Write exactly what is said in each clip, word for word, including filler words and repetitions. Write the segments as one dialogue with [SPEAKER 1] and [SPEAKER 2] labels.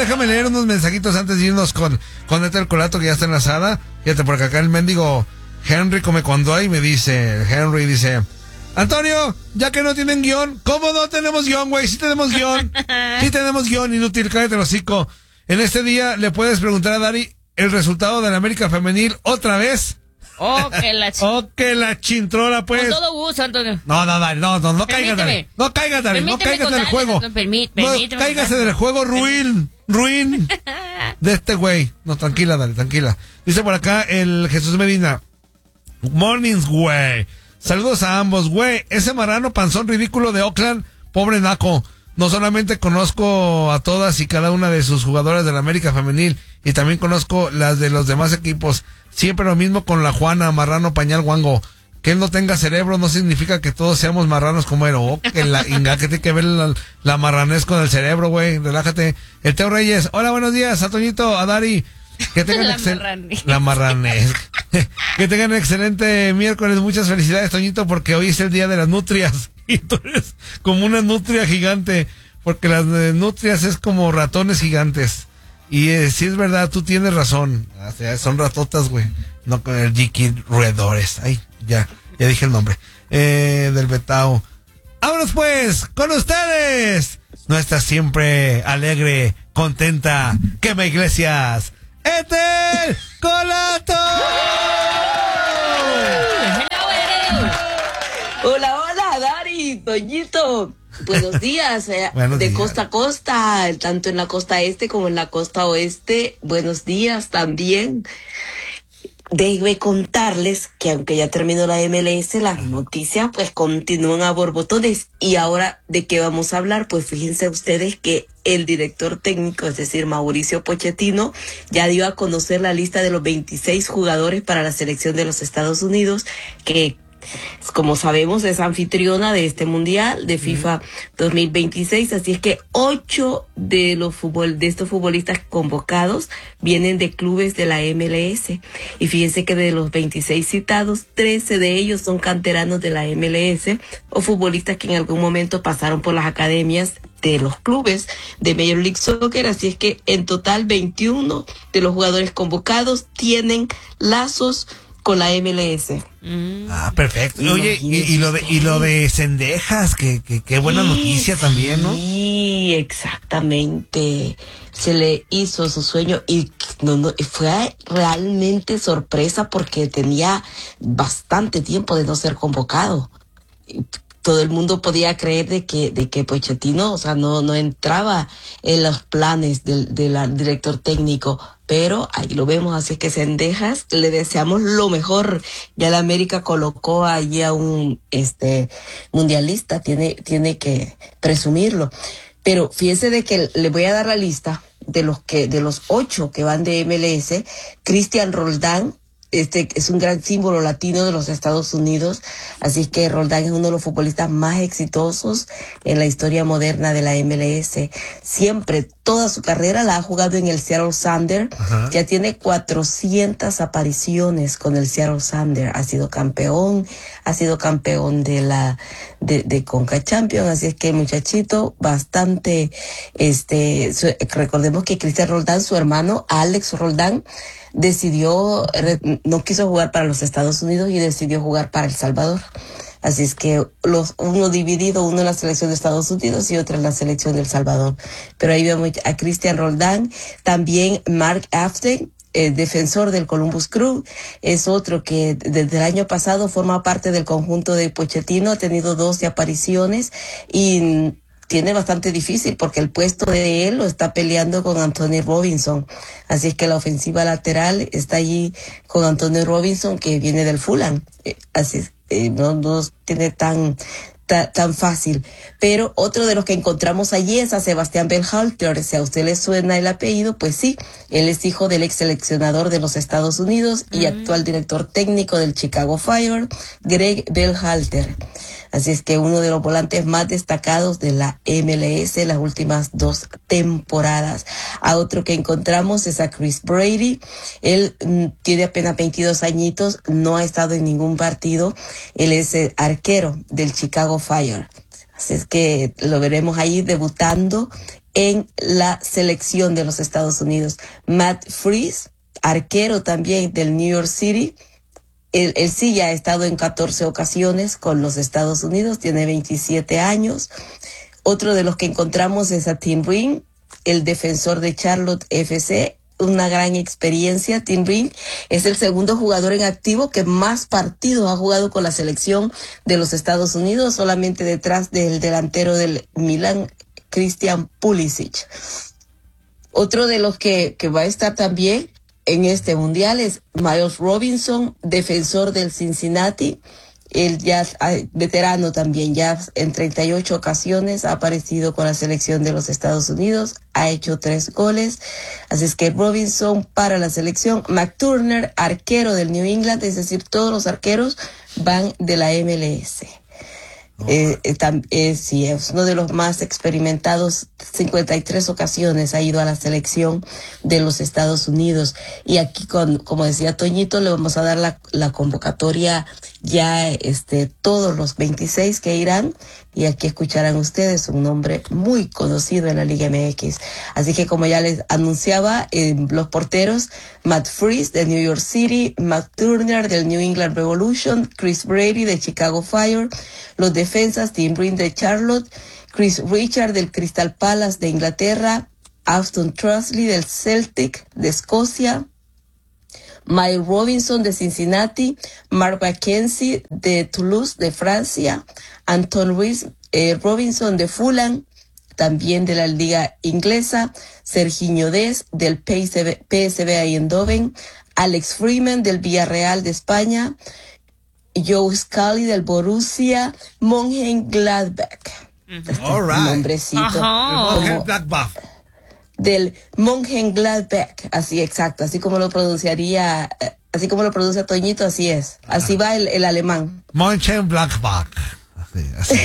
[SPEAKER 1] déjame leer unos mensajitos antes de irnos con, con Neta el Colato, que ya está enlazada. Fíjate, porque acá el mendigo Henry come cuando hay, me dice, Henry dice, Antonio, ya que no tienen guión, ¿cómo no tenemos guión, güey? Sí tenemos guión, sí tenemos guión, inútil, cállate el hocico. En este día le puedes preguntar a Dari el resultado de la América Femenil otra vez.
[SPEAKER 2] Oh, que la ch...
[SPEAKER 1] oh, que la chintrola, pues.
[SPEAKER 2] Con todo gusto, Antonio.
[SPEAKER 1] No, no, no, no, no, no caigas, Dari. No caigas, Dari, no caigas en el juego.
[SPEAKER 2] Permí,
[SPEAKER 1] no caigas en el juego, ruin, ruin de este güey. No, tranquila, Dari, tranquila. Dice por acá el Jesús Medina. Mornings, güey. Saludos a ambos, güey. Ese marrano panzón ridículo de Oakland, pobre naco. No solamente conozco a todas y cada una de sus jugadoras de la América Femenil, y también conozco las de los demás equipos. Siempre lo mismo con la Juana, marrano pañal guango. Que él no tenga cerebro no significa que todos seamos marranos como él. Oh, que la inga, que tiene que ver la, la marranés con el cerebro, güey. Relájate. El Teo Reyes. Hola, buenos días, a Toñito, a Dari. Que tengan
[SPEAKER 2] la
[SPEAKER 1] excel...
[SPEAKER 2] marranés.
[SPEAKER 1] La marranés. Que tengan excelente miércoles. Muchas felicidades, Toñito, porque hoy es el día de las nutrias. Y tú eres como una nutria gigante. Porque las eh, nutrias es como ratones gigantes. Y eh, si es verdad, tú tienes razón. O sea, son ratotas, güey. No con el Jiki roedores. Ay, ya, ya dije el nombre. Eh, del Betao. Vámonos pues, con ustedes. Nuestra siempre alegre, contenta, quema iglesias. ¡Etel Colato!
[SPEAKER 3] Hola, hola, Dari, Toñito. Buenos días, eh,
[SPEAKER 1] Buenos
[SPEAKER 3] de
[SPEAKER 1] días.
[SPEAKER 3] costa a costa, tanto en la costa este como en la costa oeste. Buenos días también. Debe contarles que aunque ya terminó la M L S, las noticias pues continúan a borbotones. Y ahora, ¿de qué vamos a hablar? Pues fíjense ustedes que el director técnico, es decir, Mauricio Pochettino, ya dio a conocer la lista de los veintiséis jugadores para la selección de los Estados Unidos, que como sabemos es anfitriona de este mundial de FIFA dos mil veintiséis, así es que ocho de los fútbol, de estos futbolistas convocados vienen de clubes de la M L S, y fíjense que de los veintiséis citados, trece de ellos son canteranos de la M L S o futbolistas que en algún momento pasaron por las academias de los clubes de Major League Soccer, así es que en total veintiuno de los jugadores convocados tienen lazos con la M L S.
[SPEAKER 1] Ah, perfecto. Oye, y, y lo de y lo de Cendejas, que, que, que buena
[SPEAKER 3] Sí,
[SPEAKER 1] noticia también, ¿no?
[SPEAKER 3] Sí, exactamente. Se le hizo su sueño y no, no, fue realmente sorpresa porque tenía bastante tiempo de no ser convocado. Todo el mundo podía creer de que de que Pochettino, o sea, no no entraba en los planes del, del director técnico, pero ahí lo vemos, así que Cendejas, le deseamos lo mejor. Ya la América colocó allí a un este mundialista, tiene tiene que presumirlo. Pero fíjese de que le voy a dar la lista de los que de los ocho que van de M L S. Cristian Roldán, este es un gran símbolo latino de los Estados Unidos, así que Roldán es uno de los futbolistas más exitosos en la historia moderna de la M L S. Siempre, toda su carrera la ha jugado en el Seattle Sounders. Ajá. Ya tiene cuatrocientas apariciones con el Seattle Sounders. Ha sido campeón, ha sido campeón de la de, de Conca Champions, así es que muchachito bastante, este, su, recordemos que Cristian Roldán, su hermano Alex Roldán, decidió, no quiso jugar para los Estados Unidos y decidió jugar para El Salvador. Así es que los uno dividido, uno en la selección de Estados Unidos y otro en la selección de El Salvador. Pero ahí vemos a Cristian Roldán, también Mark Afton, el defensor del Columbus Crew, es otro que desde el año pasado forma parte del conjunto de Pochettino, ha tenido doce apariciones y tiene bastante difícil porque el puesto de él lo está peleando con Anthony Robinson. Así es que la ofensiva lateral está allí con Anthony Robinson, que viene del Fulham. Eh, así es, eh, no, no tiene tan, tan, tan fácil. Pero otro de los que encontramos allí es a Sebastián Berhalter. Si a usted le suena el apellido, pues sí, él es hijo del ex seleccionador de los Estados Unidos y mm. actual director técnico del Chicago Fire, Greg Berhalter. Así es que uno de los volantes más destacados de la M L S en las últimas dos temporadas. A otro que encontramos es a Chris Brady. Él mm, tiene apenas veintidós añitos, no ha estado en ningún partido. Él es el arquero del Chicago Fire. Así es que lo veremos ahí debutando en la selección de los Estados Unidos. Matt Freese, arquero también del New York City. Él, él sí ya ha estado en catorce ocasiones con los Estados Unidos, tiene veintisiete años. Otro de los que encontramos es a Tim Ring, el defensor de Charlotte F C. Una gran experiencia. Tim Ring es el segundo jugador en activo que más partidos ha jugado con la selección de los Estados Unidos, solamente detrás del delantero del Milan, Christian Pulisic. Otro de los que, que va a estar también en este mundial es Miles Robinson, defensor del Cincinnati. Él ya es veterano también, ya en treinta y ocho ocasiones ha aparecido con la selección de los Estados Unidos, ha hecho tres goles, así es que Robinson para la selección. McTurner, arquero del New England, es decir, todos los arqueros van de la M L S. Oh. Eh, eh, eh, sí, es uno de los más experimentados, cincuenta y tres ocasiones ha ido a la selección de los Estados Unidos. Y aquí, con, como decía Toñito, le vamos a dar la, la convocatoria ya, este, todos los veintiséis que irán, y aquí escucharán ustedes un nombre muy conocido en la Liga M X. Así que, como ya les anunciaba, eh, los porteros, Matt Freese de New York City, Matt Turner del New England Revolution, Chris Brady de Chicago Fire, los defensas, Tim Ring de Charlotte, Chris Richard del Crystal Palace de Inglaterra, Austin Trusley del Celtic de Escocia, Miles Robinson de Cincinnati, Mark McKenzie de Toulouse de Francia, Anton Ruiz eh, Robinson de Fulham, también de la Liga Inglesa, Serginho Dest del P S V, P S V Eindhoven, Alex Freeman del Villarreal de España, Joe Scully del Borussia Mönchengladbach.
[SPEAKER 1] Mm-hmm. All right.
[SPEAKER 3] Nombrecito.
[SPEAKER 1] Mönchengladbach.
[SPEAKER 3] Del Mönchengladbach, así exacto, así como lo pronunciaría, así como lo pronuncia Toñito, así es. Así va el, el alemán.
[SPEAKER 1] Mönchengladbach. Así, así.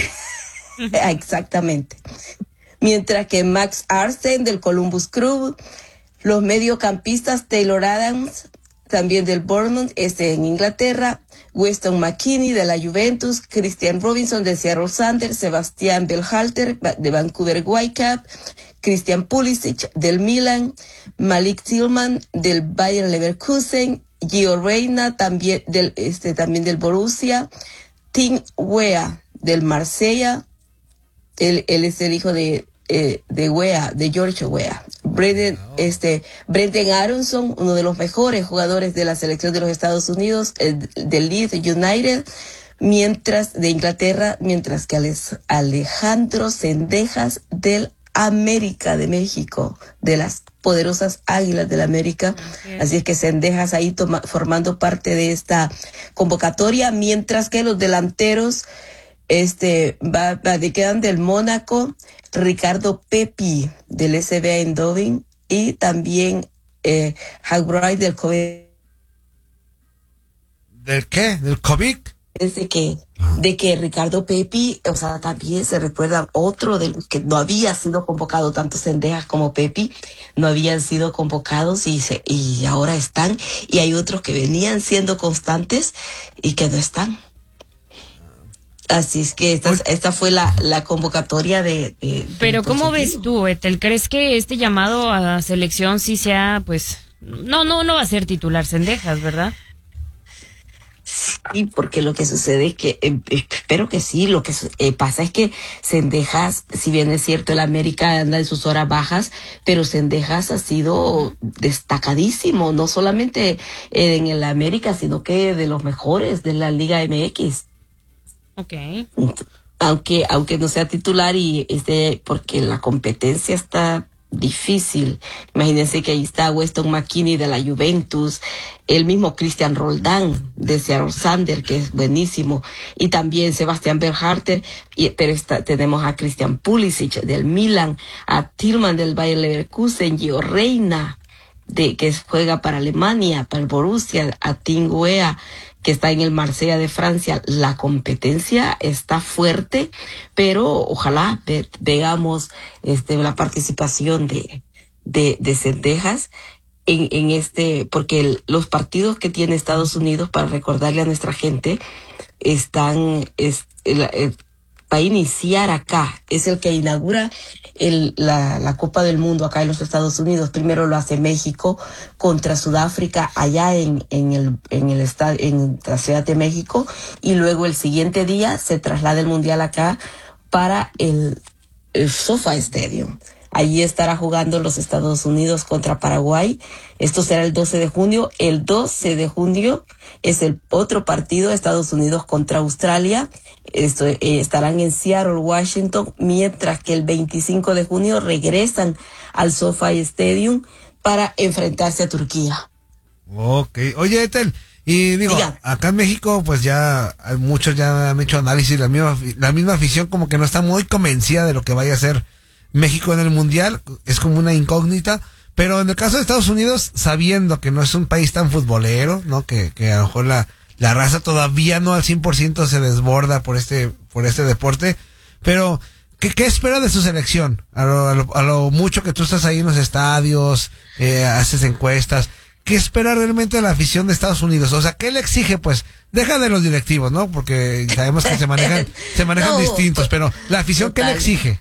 [SPEAKER 3] Exactamente. Mientras que Max Arsen del Columbus Crew, los mediocampistas Taylor Adams, también del Bournemouth, este en Inglaterra, Weston McKennie de la Juventus, Christian Robinson de Seattle Sounders, Sebastián Berhalter de Vancouver Whitecaps, Christian Pulisic del Milan, Malik Tillman del Bayer Leverkusen, Gio Reyna también del este también del Borussia, Tim Weah del Marsella, él, él es el hijo de eh, de Weah, de George Weah. Brendan, wow. este, Brendan Aronson, uno de los mejores jugadores de la selección de los Estados Unidos, el, del Leeds United, mientras de Inglaterra, mientras que Alex, Alejandro Cendejas del América de México, de las poderosas Águilas del América. Okay. Así es que Cendejas ahí toma, formando parte de esta convocatoria, mientras que los delanteros este va, va de quedan del Mónaco, Ricardo Pepi del S V Eindhoven y también eh, Hagbright del COVID.
[SPEAKER 1] ¿Del qué? ¿Del COVID?
[SPEAKER 3] Es de que, de que Ricardo Pepi, o sea, también se recuerda otro de los que no había sido convocado, tanto Cendejas como Pepi no habían sido convocados y se, y ahora están, y hay otros que venían siendo constantes y que no están. Así es que esta, esta fue la, la convocatoria de, de
[SPEAKER 2] Pero ¿cómo ves tú, Ethel? ¿Crees que este llamado a la selección sí sea, pues, no, no, no va a ser titular Cendejas, verdad?
[SPEAKER 3] Sí, porque lo que sucede es que, eh, espero que sí, lo que eh, pasa es que Cendejas, si bien es cierto el América anda en sus horas bajas, pero Cendejas ha sido destacadísimo, no solamente en el América, sino que de los mejores de la Liga M X.
[SPEAKER 2] Okay.
[SPEAKER 3] Aunque, aunque no sea titular y este, porque la competencia está difícil. Imagínense que ahí está Weston McKennie de la Juventus, el mismo Christian Roldán de Seattle Sounders, que es buenísimo, y también Sebastián Berhalter, y, pero está, tenemos a Christian Pulisic del Milan, a Tillman del Bayer Leverkusen, Gio Reyna, de, que juega para Alemania, para el Borussia, a Tim Weah, que está en el Marsella de Francia. La competencia está fuerte, pero ojalá ve, veamos este, la participación de, de, de Cendejas en, en este, porque el, los partidos que tiene Estados Unidos, para recordarle a nuestra gente, están, es, el, el, va a iniciar acá, es el que inaugura el, la, la Copa del Mundo acá en los Estados Unidos. Primero lo hace México contra Sudáfrica allá en, en, el, en, el estadio, en la Ciudad de México, y luego el siguiente día se traslada el Mundial acá para el, el SoFi Stadium. Allí estará jugando los Estados Unidos contra Paraguay. Esto será el doce de junio. El doce de junio es el otro partido, Estados Unidos contra Australia. Esto, eh, estarán en Seattle, Washington, mientras que el veinticinco de junio regresan al SoFi Stadium para enfrentarse a Turquía.
[SPEAKER 1] Ok. Oye, Ethel, y digo,
[SPEAKER 3] Diga.
[SPEAKER 1] acá en México, pues ya hay muchos ya han hecho análisis, la misma, la misma afición como que no está muy convencida de lo que vaya a hacer México en el Mundial, es como una incógnita, pero en el caso de Estados Unidos, sabiendo que no es un país tan futbolero, ¿no? Que, que a lo mejor la, la raza todavía no al cien por ciento se desborda por este, por este deporte, pero ¿qué, qué espera de su selección? A lo, a lo, a lo mucho que tú estás ahí en los estadios, eh, haces encuestas, ¿qué espera realmente de la afición de Estados Unidos? O sea, ¿qué le exige? Pues, deja de los directivos, ¿no? Porque sabemos que se manejan, se manejan
[SPEAKER 3] No,
[SPEAKER 1] distintos, pero la afición, ¿qué le
[SPEAKER 3] total.
[SPEAKER 1] exige?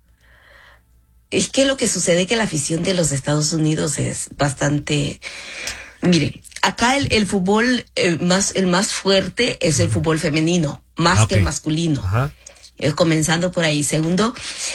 [SPEAKER 3] Es que lo que sucede es que la afición de los Estados Unidos es bastante... Mire, acá el, el fútbol eh, más el más fuerte es el fútbol femenino, más
[SPEAKER 1] Ah,
[SPEAKER 3] que
[SPEAKER 1] ok.
[SPEAKER 3] el masculino.
[SPEAKER 1] Ajá.
[SPEAKER 3] Eh, comenzando por ahí. Segundo,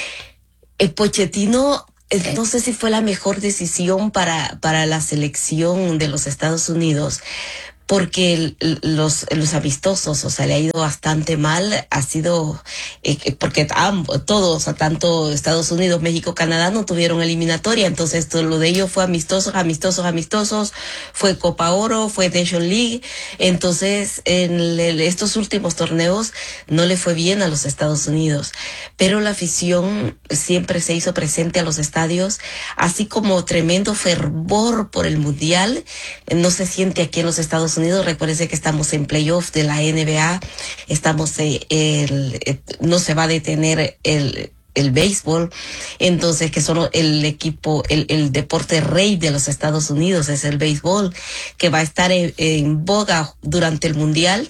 [SPEAKER 3] el Pochettino, eh, no sé si fue la mejor decisión para, para la selección de los Estados Unidos, porque el- el- los, los amistosos, o sea, le ha ido bastante mal, ha sido, eh, porque ambos, todos, a tanto Estados Unidos, México, Canadá, no tuvieron eliminatoria, entonces todo lo de ellos fue amistosos, amistosos, amistosos, fue Copa Oro, fue Nation League, entonces en el- estos últimos torneos no le fue bien a los Estados Unidos, pero la afición siempre se hizo presente a los estadios, así como tremendo fervor por el Mundial, eh, no se siente aquí en los Estados Unidos. Recuérdense que estamos en playoff de la N B A, estamos eh, el, eh, no se va a detener el el béisbol, entonces que son el equipo, el, el deporte rey de los Estados Unidos es el béisbol, que va a estar en, en boga durante el Mundial,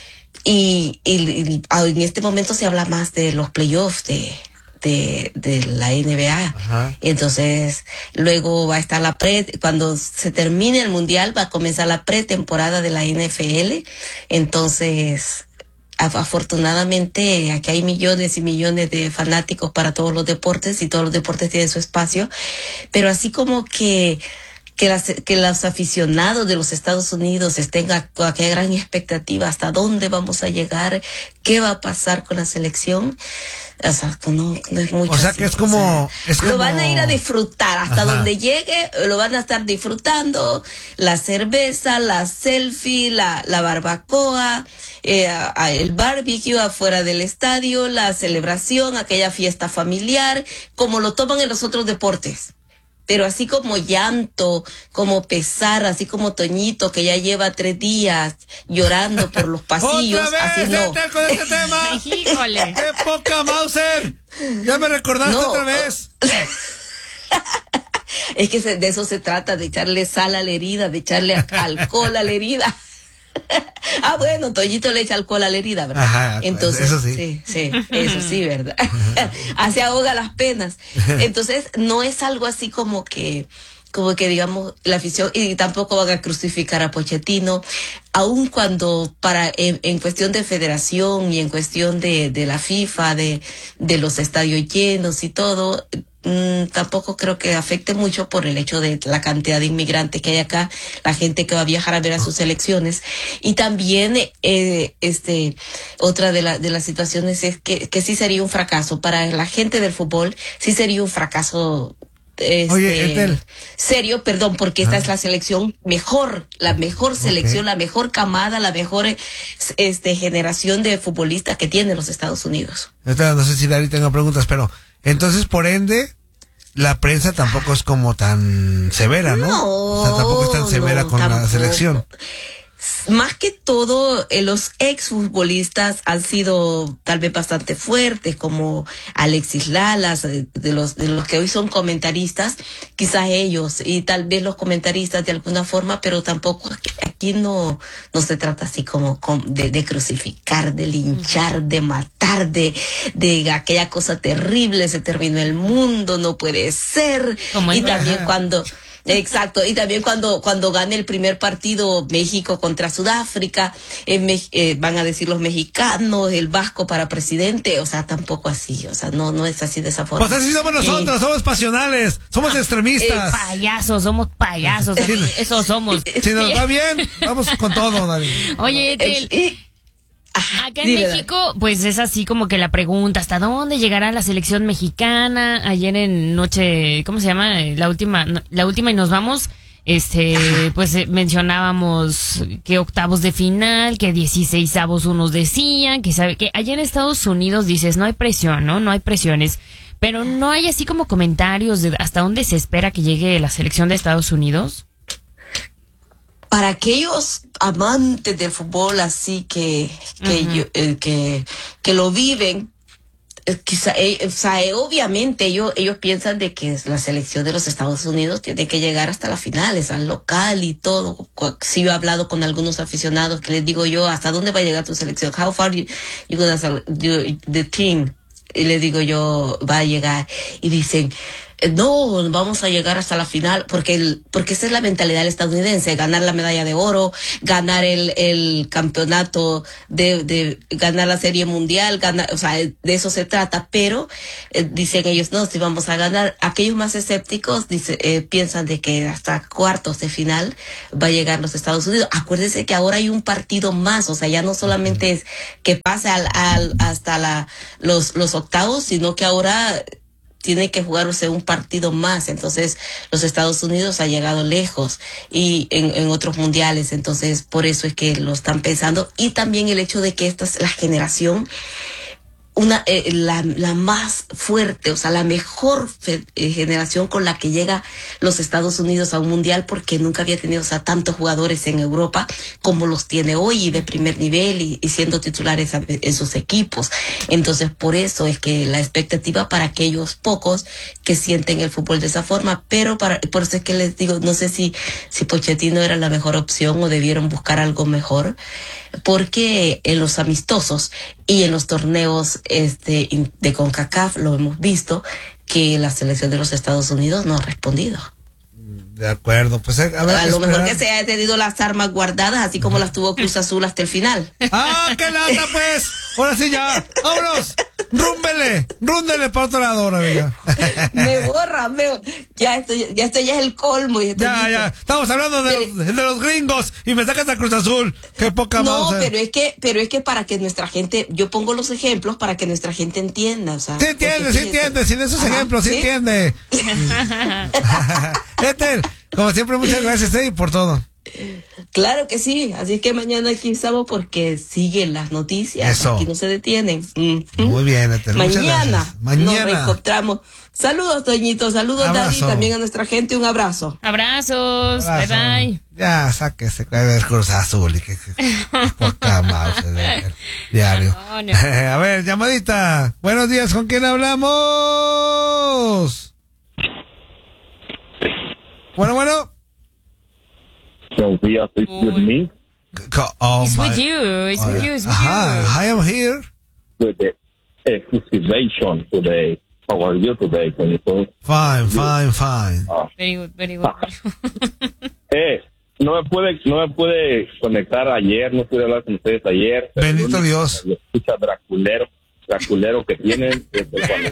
[SPEAKER 3] y, y, y en este momento se habla más de los playoffs de de, de la N B A.
[SPEAKER 1] Ajá.
[SPEAKER 3] Entonces, luego va a estar la pre, cuando se termine el Mundial, va a comenzar la pretemporada de la N F L. Entonces, af- afortunadamente, aquí hay millones y millones de fanáticos para todos los deportes, y todos los deportes tienen su espacio. Pero así como que que, las, que los aficionados de los Estados Unidos estén a, a qué gran expectativa, hasta dónde vamos a llegar, qué va a pasar con la selección. O sea, no, no es mucho.
[SPEAKER 1] O sea,
[SPEAKER 3] así,
[SPEAKER 1] que es como-
[SPEAKER 3] o sea,
[SPEAKER 1] es
[SPEAKER 3] lo
[SPEAKER 1] como-
[SPEAKER 3] van a ir a disfrutar hasta
[SPEAKER 1] Ajá.
[SPEAKER 3] donde llegue, lo van a estar disfrutando, la cerveza, la selfie, la, la barbacoa, eh, a- a- el barbecue afuera del estadio, la celebración, aquella fiesta familiar, como lo toman en los otros deportes. Pero así como llanto, como pesar, así como Toñito, que ya lleva tres días llorando por los pasillos,
[SPEAKER 1] ¡Otra
[SPEAKER 3] así
[SPEAKER 1] vez,
[SPEAKER 3] no.
[SPEAKER 1] Ethel, con este tema!
[SPEAKER 2] Híjole.
[SPEAKER 1] ¡Qué poca, Mauser! Ya me recordaste
[SPEAKER 3] No.
[SPEAKER 1] otra vez.
[SPEAKER 3] Es que se- de eso se trata, de echarle sal a la herida, de echarle alcohol a la herida. Ah, bueno, Toñito le echa alcohol a la herida, ¿verdad?
[SPEAKER 1] Ajá,
[SPEAKER 3] Entonces,
[SPEAKER 1] eso sí.
[SPEAKER 3] sí, sí, eso sí, ¿verdad? Así ahoga las penas. Entonces, no es algo así como que, como que digamos, la afición, y tampoco van a crucificar a Pochettino, aun cuando para, en, en cuestión de federación y en cuestión de, de la FIFA, de, de los estadios llenos y todo, Mm, tampoco creo que afecte mucho por el hecho de la cantidad de inmigrantes que hay acá, la gente que va a viajar a ver a sus elecciones. Y también, eh, este, otra de, la, de las situaciones es que, que sí sería un fracaso. Para la gente del fútbol, sí sería un fracaso. Este,
[SPEAKER 1] Oye, Ethel.
[SPEAKER 3] serio, perdón, porque esta
[SPEAKER 1] Ah.
[SPEAKER 3] es la selección mejor, la mejor selección,
[SPEAKER 1] Ok.
[SPEAKER 3] la mejor camada, la mejor eh, este, generación de futbolistas que tienen los Estados Unidos.
[SPEAKER 1] Ahorita no sé si Dari tenga preguntas, pero entonces, por ende, la prensa tampoco es como tan severa, ¿no?
[SPEAKER 3] No,
[SPEAKER 1] O sea, tampoco es tan severa
[SPEAKER 3] no,
[SPEAKER 1] con la
[SPEAKER 3] tampoco.
[SPEAKER 1] selección.
[SPEAKER 3] Más que todo, eh, los exfutbolistas han sido tal vez bastante fuertes, como Alexis Lalas, eh, de los de los que hoy son comentaristas, quizás ellos, y tal vez los comentaristas de alguna forma, pero tampoco aquí no, no se trata así como de, de crucificar, de linchar, de matar, de, de aquella cosa terrible, se terminó el mundo, no puede ser. Como y también ajá. cuando... Exacto, y también cuando cuando gane el primer partido México contra Sudáfrica, eh, eh, van a decir los mexicanos, el vasco para presidente, o sea, tampoco así, o sea, no no es así de esa forma.
[SPEAKER 1] Pues así somos nosotros, eh, somos pasionales, somos extremistas.
[SPEAKER 2] Eh, payasos, somos payasos, eso somos.
[SPEAKER 1] Si nos va bien, vamos con todo, David.
[SPEAKER 2] Oye, el... Eh, Ajá, acá en sí, México, ¿verdad? Pues es así como que la pregunta, ¿hasta dónde llegará la selección mexicana? Ayer en noche, ¿cómo se llama? La última, la última y nos vamos, este, Ajá. pues eh, mencionábamos que octavos de final, que dieciseisavos unos decían, que sabe que allá en Estados Unidos dices, no hay presión, ¿no? No hay presiones, pero no hay así como comentarios de hasta dónde se espera que llegue la selección de Estados Unidos.
[SPEAKER 3] Para aquellos amantes del fútbol así que que, uh-huh. yo, eh, que que lo viven, eh, quizá, eh, o sea, eh, obviamente ellos ellos piensan de que la selección de los Estados Unidos tiene que llegar hasta las finales, al local y todo. Sí, yo he hablado con algunos aficionados que les digo yo, ¿hasta dónde va a llegar tu selección? How far you, you gonna you, the team? Y les digo yo, va a llegar. Y dicen, no, vamos a llegar hasta la final, porque el, porque esa es la mentalidad estadounidense, ganar la medalla de oro, ganar el, el campeonato, de, de ganar la serie mundial, ganar, o sea, de eso se trata, pero eh, dicen ellos, no, si vamos a ganar. Aquellos más escépticos dice, eh, piensan de que hasta cuartos de final va a llegar los Estados Unidos. Acuérdense que ahora hay un partido más, o sea, ya no solamente es que pase al, al, hasta la, los, los octavos, sino que ahora tiene que jugarse un partido más. Entonces los Estados Unidos ha llegado lejos y en, en otros mundiales, entonces por eso es que lo están pensando. Y también el hecho de que esta es la generación una eh, la, la más fuerte, o sea, la mejor fe, eh, generación con la que llega los Estados Unidos a un mundial, porque nunca había tenido, o sea, tantos jugadores en Europa como los tiene hoy, y de primer nivel, y, y siendo titulares a, en sus equipos. Entonces, por eso es que la expectativa para aquellos pocos que sienten el fútbol de esa forma, pero para, por eso es que les digo, no sé si, si Pochettino era la mejor opción o debieron buscar algo mejor, porque en los amistosos y en los torneos este de CONCACAF lo hemos visto que la selección de los Estados Unidos no ha respondido.
[SPEAKER 1] De acuerdo, pues a, ver,
[SPEAKER 3] a lo mejor que se haya tenido las armas guardadas, así como las tuvo Cruz Azul hasta el final.
[SPEAKER 1] ¡Ah, qué lata, pues! Ahora sí ya, vámonos, rúmbele, rúndele para otro lado ahora, ya.
[SPEAKER 3] Me borra, me, ya esto ya esto ya es el colmo. Ya,
[SPEAKER 1] ya, ya, estamos hablando de, sí. los, de los gringos y me sacas a Cruz Azul, qué poca
[SPEAKER 3] No,
[SPEAKER 1] mouse.
[SPEAKER 3] pero es que, pero es que para que nuestra gente, yo pongo los ejemplos para que nuestra gente entienda, o sea.
[SPEAKER 1] Sí entiende, sí entiende, sin esos Ajá, ejemplos, sí, ¿sí? entiende. Este, como siempre, muchas gracias, eh, por todo.
[SPEAKER 3] Claro que sí, así que mañana aquí estamos porque siguen las noticias. Eso. Aquí no se detienen. Mm-hmm.
[SPEAKER 1] Muy bien, Etel,
[SPEAKER 3] mañana,
[SPEAKER 1] mañana
[SPEAKER 3] nos reencontramos. Saludos, Toñito, saludos, David, también a nuestra gente, un abrazo.
[SPEAKER 2] Abrazos, Abrazo. Bye bye.
[SPEAKER 1] Ya, sáquese, el Cruz Azul y que, que, que poca mouse el, el diario. No, no. A ver, llamadita. Buenos días, ¿con quién hablamos? Bueno, bueno.
[SPEAKER 4] Buenos días, it's with me.
[SPEAKER 1] Oh,
[SPEAKER 2] it's
[SPEAKER 1] my.
[SPEAKER 2] with you, it's oh, with you, it's with
[SPEAKER 1] Ajá,
[SPEAKER 2] you.
[SPEAKER 1] I am here.
[SPEAKER 4] With the exclusivation today. How are you today, Toñito?
[SPEAKER 1] Fine, fine, fine.
[SPEAKER 4] Ah.
[SPEAKER 2] Very good, very good.
[SPEAKER 4] eh, no me puede, no me puede conectar ayer, no pude hablar con ustedes ayer.
[SPEAKER 1] Bendito Dios.
[SPEAKER 4] Lo escucha Draculero, Draculero que tienen desde cuando...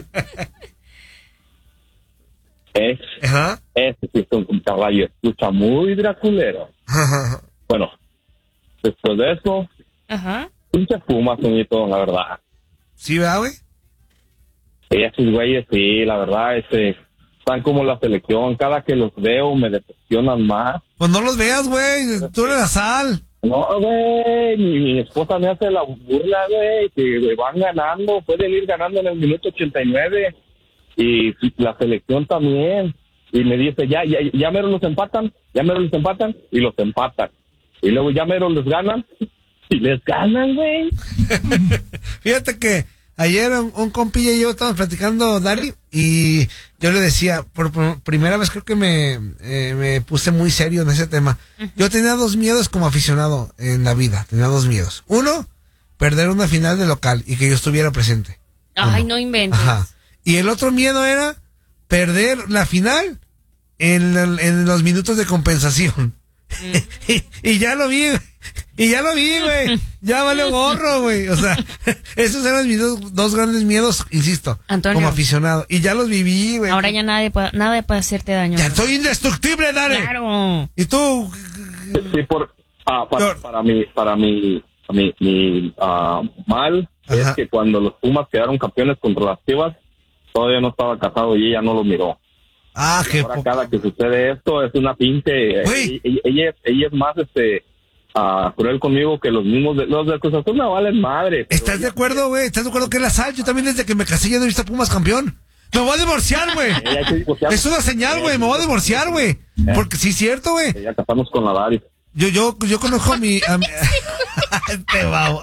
[SPEAKER 4] Es,
[SPEAKER 1] Ajá.
[SPEAKER 4] Este sí es un caballo, escucha muy draculero.
[SPEAKER 1] Ajá.
[SPEAKER 4] Bueno, después de eso,
[SPEAKER 2] Ajá.
[SPEAKER 4] pinche fuma, Toñito, la verdad.
[SPEAKER 1] ¿Sí, va, güey?
[SPEAKER 4] Sí, esos güeyes, sí, la verdad, este, están como la selección. Cada que los veo me decepcionan más.
[SPEAKER 1] Pues no los veas, güey, tú eres la sal.
[SPEAKER 4] No, güey, mi, mi esposa me hace la burla, güey, que van ganando, pueden ir ganando en el minuto ochenta y nueve. Y la selección también, y me dice, ya, ya, ya mero los empatan, ya mero los empatan, y los empatan, y luego ya mero los ganan, y les ganan, güey.
[SPEAKER 1] Fíjate que ayer un, un compilla y yo estábamos platicando, Dani, y yo le decía, por, por primera vez creo que me, eh, me puse muy serio en ese tema. Yo tenía dos miedos como aficionado en la vida, tenía dos miedos. Uno, perder una final de local y que yo estuviera presente.
[SPEAKER 2] Ay, no inventes.
[SPEAKER 1] Ajá. Y el otro miedo era perder la final en, en los minutos de compensación. Mm. y, y ya lo vi, y ya lo vi, güey. Ya vale gorro, güey. O sea, esos eran mis dos, dos grandes miedos, insisto,
[SPEAKER 2] Antonio,
[SPEAKER 1] como aficionado. Y ya los viví, güey.
[SPEAKER 2] Ahora ya nadie puede, nada puede hacerte daño.
[SPEAKER 1] Ya soy indestructible, Dale.
[SPEAKER 2] Claro.
[SPEAKER 1] ¿Y tú?
[SPEAKER 4] Sí, por, ah, para, para mi, para mi, mi, mi uh, mal, Ajá. es que cuando los Pumas quedaron campeones contra las Chivas, todavía no estaba casado y ella no lo miró.
[SPEAKER 1] Ah, qué
[SPEAKER 4] ahora cada que sucede esto es una pinche ella, ella, ella es más este uh, cruel conmigo que los mismos de, los del Cruz Azul me valen madre.
[SPEAKER 1] ¿Estás ella, de acuerdo, güey? ¿Estás de acuerdo que es la sal? Yo también desde que me casé ya no he visto a Pumas campeón. Me voy a divorciar, güey. Es una señal, güey. Me voy a divorciar, güey. Eh, Porque sí es cierto, güey.
[SPEAKER 4] Ya casamos con la Dari.
[SPEAKER 1] Yo, yo, yo conozco a mi... A mi este babo.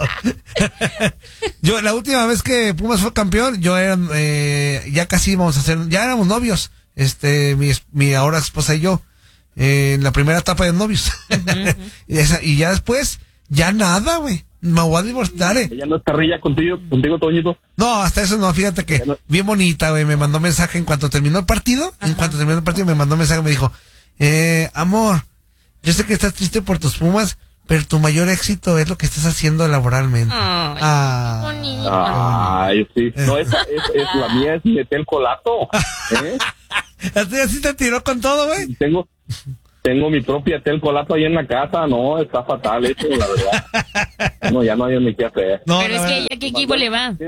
[SPEAKER 1] Yo, la última vez que Pumas fue campeón, yo era... Eh, ya casi íbamos a ser... Ya éramos novios. Este, mi, mi ahora esposa y yo, eh, en la primera etapa de novios. Uh-huh. y, esa, y ya después, ya nada, güey. Me voy a divorciar, eh.
[SPEAKER 4] ¿Ella no es carrilla contigo, contigo, Toñito?
[SPEAKER 1] No, hasta eso no, fíjate que no. Bien bonita, güey. Me mandó mensaje en cuanto terminó el partido. Uh-huh. En cuanto terminó el partido, me mandó mensaje, me dijo, eh, amor, yo sé que estás triste por tus Pumas, pero tu mayor éxito es lo que estás haciendo laboralmente.
[SPEAKER 2] Ay,
[SPEAKER 1] ah,
[SPEAKER 2] qué bonito.
[SPEAKER 4] Ay, sí. No, esa es, es, la mía es meter el colato. ¿Eh?
[SPEAKER 1] ¿Así, así te tiró con todo, güey?
[SPEAKER 4] Tengo, tengo mi propia tel colato ahí en la casa. No, está fatal eso, la verdad. No, ya no hay ni qué hacer.
[SPEAKER 2] No, pero es que ella, ¿qué equipo le va?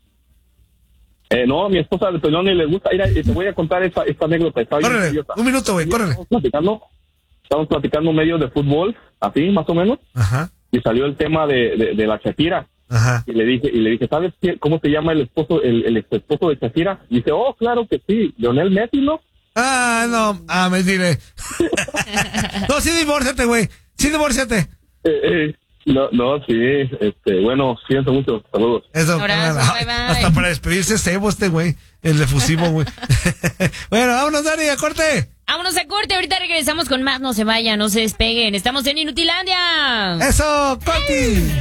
[SPEAKER 4] Eh, no, mi esposa de Toñón y le gusta. Mira, te voy a contar esta, esta anécdota.
[SPEAKER 1] Córrele, un minuto, güey, córrele.
[SPEAKER 4] Estamos platicando, estamos platicando medio de fútbol, así, más o menos.
[SPEAKER 1] Ajá.
[SPEAKER 4] Y salió el tema de, de, de la Shakira.
[SPEAKER 1] Ajá.
[SPEAKER 4] Y le dije, y le dije, ¿sabes qué, cómo se llama el esposo, el, el ex esposo de Shakira? Y dice, oh, claro que sí, Lionel Messi, ¿no?
[SPEAKER 1] Ah, no, ah, me diré. No, sí, divórciate, güey. Sí, divórciate.
[SPEAKER 4] Eh, eh, no, no, sí, este, bueno, siento mucho, saludos.
[SPEAKER 1] Eso,
[SPEAKER 2] Abrazo,
[SPEAKER 1] para,
[SPEAKER 2] bye, bye.
[SPEAKER 1] Hasta para despedirse Sebo este, güey, el efusivo, güey. Bueno, vámonos, Dani, a corte.
[SPEAKER 2] Vámonos a corte, ahorita regresamos con más, no se vayan, no se despeguen, estamos en Inutilandia.
[SPEAKER 1] Eso, Conti.